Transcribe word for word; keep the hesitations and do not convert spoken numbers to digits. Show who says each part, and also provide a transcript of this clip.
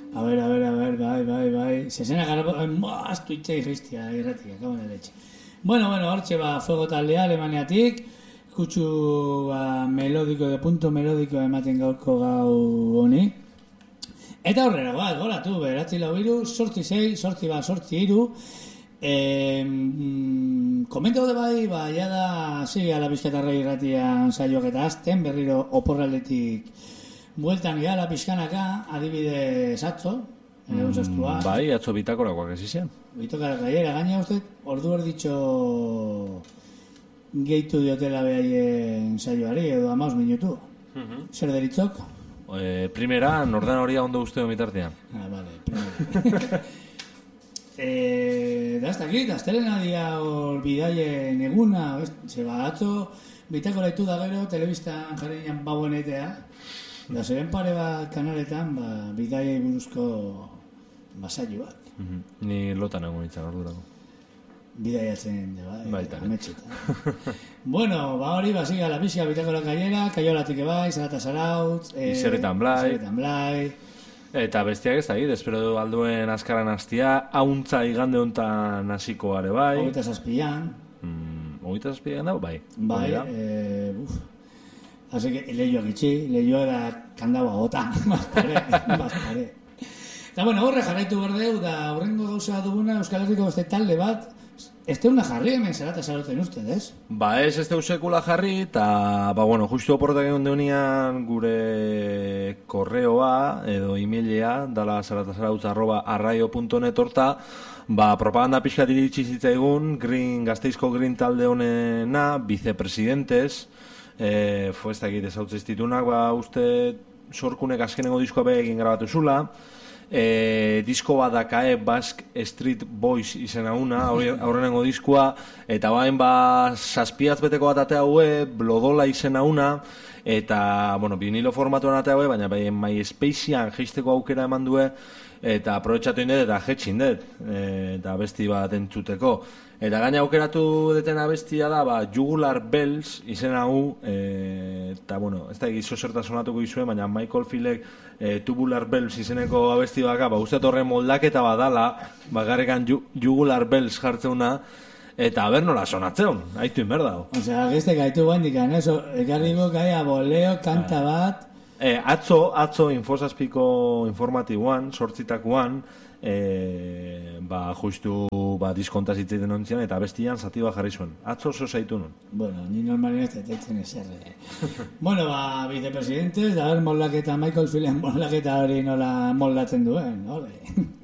Speaker 1: A ver, a ver, a ver, bai, bai, bai. Zezena gara, maztu itxai geiztia, irratia, kabon eletxe. Bueno, bueno, hortxe ba, fuego taldea, Alemaniatik, kutsu ba, melodiko, de punto melodiko ematen gaurko gau honi. Eta horrela, ba, goratu, beratzi lau iru, sortzi zei, sortzi ba, sortzi iru. Eh, mm, komento de bai, ba, ya da, sí, ala bizkatarra irratian saioak eta azten, berriro oporraldetik bueltan gehala pizkanaka, adibidez atzo, ere usastua.
Speaker 2: Mm, bai, atzo bitakorakoak ez izan.
Speaker 1: Bitakorak gaiera, gaina uste, ordu erditxo gehitu diotela behaien saioari, edo amaus minutu. Uh-huh. Zer deritzok?
Speaker 2: Eh, primera, nordan horia ondo usteo mitartean.
Speaker 1: Ah, vale, primera. Eh, da ez dakit, astelena dia hor bidaien eguna, zeba atzo, bitako laitu da gero, telebistan jarriñan bauenetea, da zeren pare bat kanaletan, ba, bidaiei buruzko basaioak.
Speaker 2: Mm-hmm. Ni lotan egon nintzen ordurako.
Speaker 1: Bidaiatzen, ba,
Speaker 2: baita.
Speaker 1: Ametxetan. Bueno, ba hori, ba, ziga la pixka bitako la kaiera, kaiolatik ebai, zarata zarautz, eh,
Speaker 2: Izerretan blai.
Speaker 1: Izerretan blai.
Speaker 2: Eta bestiak ez da, espero du alduen azkaran hastia, hauntza igande hontan hasiko are bai.
Speaker 1: Hogeita zazpian.
Speaker 2: Mm, Hogeita zazpian dago, bai.
Speaker 1: Bai, eh, uf. Así que lehioak itxi, lehioa da kandaua gota, bazpare, bazpare. Eta bueno, horre jarraitu berdeu, da horrengo gauza duguna Euskal Herriko beste talde bat, ez teuna jarri hemen zarata zaroten uste, ez?
Speaker 2: Ba ez, ez teu sekula jarri, eta, ba bueno, justu oportak egon deunian gure korreoa, edo emailea, dala zaratazarautza arroba arraio punto net horta, ba, propaganda pixkat iritsi zitzaigun, green, Gasteizko green talde honena, vicepresidentes, eh, fue ez dakit ezautze institunak, ba, uste sorkunek azkenengo diskoa be egin grabatu zula, E, disko bat dakae Basque Street Boys izena una, aurrenengo diskoa, eta bain ba saspiaz beteko bat atea hue, Blodola izena una, eta, bueno, vinilo formatuan atea hue, baina baina MySpacean jeisteko aukera eman due, eta aprobetxatu indet eta jetxin dut, e, eta besti bat entzuteko. Eta gaina aukeratu detena bestia da, ba, Jugular Bells izena hu, e, eta, bueno, ez da egizo zerta sonatuko izue, baina Michael Philek e, Tubular Bells izeneko abesti baka, ba, uste torre moldaketa badala, bakarrekan ju, Jugular Bells jartzeuna, eta ber nola sonatzeun, haitu inberdao.
Speaker 1: Osea, gizte gaitu guandikan, ez? Ekarriko gaia boleo, kanta bat.
Speaker 2: E, atzo, atzo infosazpiko informatiboan, sortzitakoan, e, ba, justu ba, diskontaz itzaiten ontzian, eta bestian zati bat jarri zuen. Atzo oso zaitu nun.
Speaker 1: Bueno, ni normalien ez detaitzen eserre. Bueno, ba, vicepresidentes, da ber moldaketa, Michael Phelan moldaketa hori nola moldatzen duen, ole.